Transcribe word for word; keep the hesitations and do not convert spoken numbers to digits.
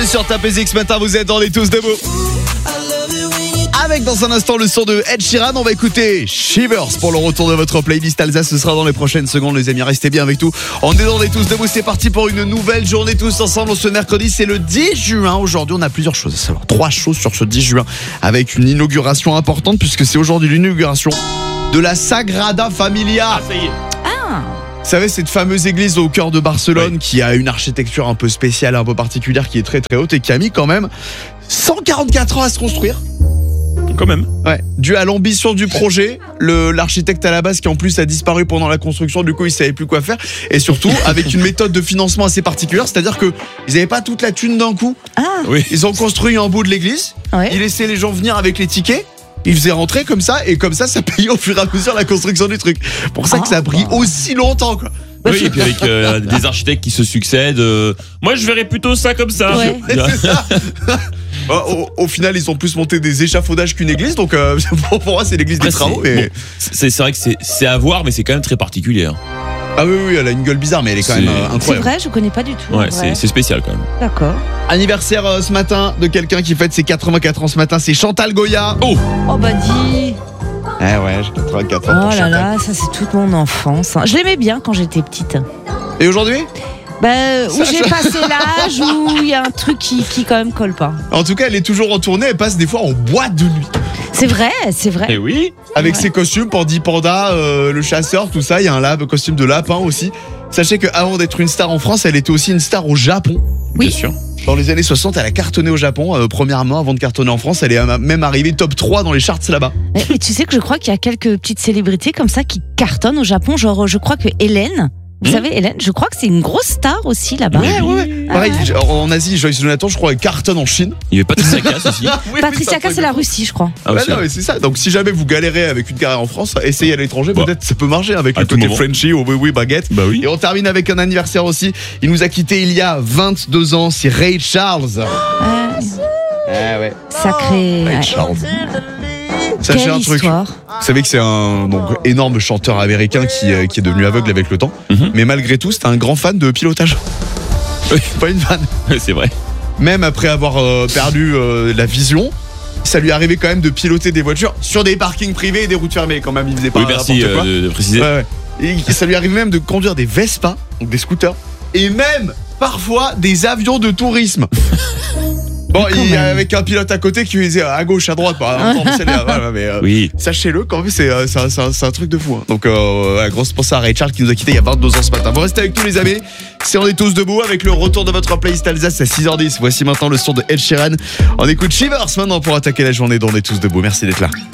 Bienvenue sur Top Music, ce matin vous êtes dans les tous debout. Avec dans un instant le son de Ed Sheeran, on va écouter Shivers pour le retour de votre playlist Alsace. Ce sera dans les prochaines secondes, les amis, restez bien avec nous. On est dans les tous debout, c'est parti pour une nouvelle journée tous ensemble. Ce mercredi, c'est le dix juin. Aujourd'hui, on a plusieurs choses à savoir. Trois choses sur ce dix juin avec une inauguration importante puisque c'est aujourd'hui l'inauguration de la Sagrada Familia. Ah, ça y est. Vous savez, cette fameuse église au cœur de Barcelone, oui, qui a une architecture un peu spéciale, un peu particulière, qui est très très haute et qui a mis quand même cent quarante-quatre ans à se construire. Quand même. Ouais, dû à l'ambition du projet, le, l'architecte à la base qui en plus a disparu pendant la construction, du coup il savait plus quoi faire, et surtout avec une méthode de financement assez particulière, c'est-à-dire que ils n'avaient pas toute la thune d'un coup. Ah. Oui. Ils ont construit un bout de l'église, ouais, ils laissaient les gens venir avec les tickets. Ils faisaient rentrer comme ça, et comme ça, ça payait au fur et à mesure la construction du truc. Pour ça que ça a pris aussi longtemps, quoi. Oui, et puis avec euh, des architectes qui se succèdent. Euh, moi, je verrais plutôt ça comme ça. Ouais. C'est ça. au, au final, ils ont plus monté des échafaudages qu'une église, donc euh, pour moi, c'est l'église des Après, travaux. c'est, Et... bon, c'est, c'est vrai que c'est, c'est à voir, mais c'est quand même très particulier. Hein. Ah oui, oui, elle a une gueule bizarre, mais elle est quand C'est- même euh, C'est incroyable. vrai, je connais pas du tout. Ouais, en c'est, vrai. c'est spécial quand même. D'accord. Anniversaire euh, ce matin de quelqu'un qui fête ses quatre-vingt-quatre ans ce matin, c'est Chantal Goya. Oh, Oh bah dis. Eh ouais, j'ai quatre-vingt-quatre ans. Oh pour là Chantal. là, ça c'est toute mon enfance. hein. Je l'aimais bien quand j'étais petite. Et aujourd'hui? Bah, où Ça, j'ai je- passé l'âge où il y a un truc qui, qui quand même colle pas. En tout cas, elle est toujours en tournée, elle passe des fois en boîte de nuit. C'est vrai, c'est vrai. eh oui. Avec Ouais. ses costumes, Pandy Panda, euh, le chasseur, tout ça. Il y a un lab, costume de lapin aussi. Sachez qu'avant d'être une star en France, elle était aussi une star au Japon. Oui. Bien sûr. Dans les années soixante, elle a cartonné au Japon, euh, premièrement, avant de cartonner en France. Elle est euh, même arrivée top trois dans les charts là-bas. Mais, mais tu sais que je crois qu'il y a quelques petites célébrités comme ça qui cartonnent au Japon. Genre, je crois que Hélène, vous Hmm. savez, Hélène, je crois que c'est une grosse star aussi là-bas. Ouais, ouais, ouais. Ah Pareil, ouais. en Asie, Joyce Jonathan, je crois, elle cartonne en Chine. Il y avait Patricia Cass aussi. Oui, Patricia mais Cass, c'est la Russie, je crois. Ah, Ouais, aussi, non, ouais. mais c'est ça. Donc, si jamais vous galérez avec une carrière en France, essayez à l'étranger. Bah. Peut-être ça peut marcher avec À le tout côté moment. Frenchy ou oui, oui, baguette. Bah oui. Et on termine avec un anniversaire aussi. Il nous a quitté il y a vingt-deux ans. C'est Ray Charles. Ouais. Ah ouais. Sacré. Ray ouais. Charles. Sachez Quelle un truc. histoire. Vous savez que c'est un donc, énorme chanteur américain qui, euh, qui est devenu aveugle avec le temps. Mhm. Mais malgré tout, c'était un grand fan de pilotage. Oui. Pas une vanne. C'est vrai. Même après avoir euh, perdu euh, la vision, ça lui arrivait quand même de piloter des voitures sur des parkings privés et des routes fermées. Quand même, il faisait pas Oui, merci n'importe quoi. euh, de, de préciser. Ouais, ouais. Et ça lui arrive même de conduire des Vespa, donc des scooters, et même parfois des avions de tourisme. Bon, Quand il y a même. avec un pilote à côté qui lui disait à gauche, à droite, par exemple, celle-là, voilà, mais euh, Oui. sachez-le, quand même, c'est, euh, c'est, un, c'est, un, c'est un truc de fou. Hein. Donc, euh, ouais, grosse pensée à Ray Charles qui nous a quitté il y a vingt-deux ans ce matin. Vous restez avec tous les amis, si on est tous debout avec le retour de votre playlist Alsace à six heures dix. Voici maintenant le son de Ed Sheeran. On écoute Shivers maintenant pour attaquer la journée dont on est tous debout. Merci d'être là.